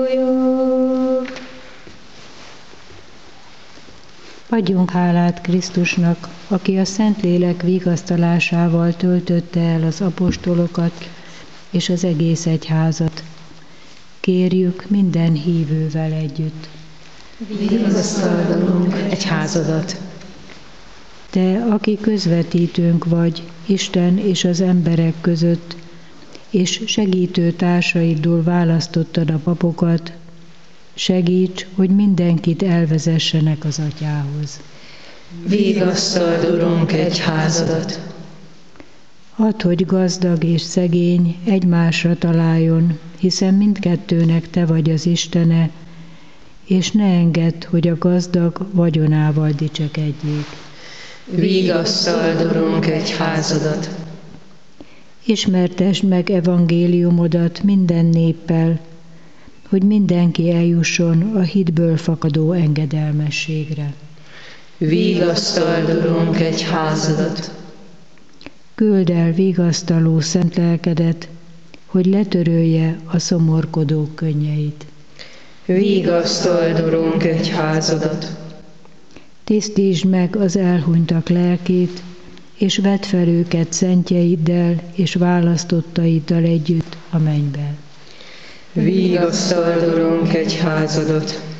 Adjunk hálát Krisztusnak, aki a Szentlélek vigasztalásával töltötte el az apostolokat és az egész egyházat. Kérjük minden hívővel együtt. Vigasztalunk egyházadat. Te, aki közvetítőnk vagy Isten és az emberek között, és segítő társaiddól választottad a papokat, segíts, hogy mindenkit elvezessenek az Atyához. Vigasztald, Urunk, egyházadat. Add, hogy gazdag és szegény egymásra találjon, hiszen mindkettőnek Te vagy az Istene, és ne engedd, hogy a gazdag vagyonával dicsekedjék. Vigasztald, Urunk, egyházadat. Ismertesd meg evangéliumodat minden néppel, hogy mindenki eljusson a hitből fakadó engedelmességre. Vigasztald, Urunk, egyházadat. Küld el vigasztaló szent lelkedet, hogy letörölje a szomorkodók könnyeit. Vigasztald, Urunk, egyházadat. Tisztítsd meg az elhunytak lelkét, és vedd fel őket szentjeiddel és választottaiddal együtt a mennybe. Vigasztald, Urunk, egyházadat.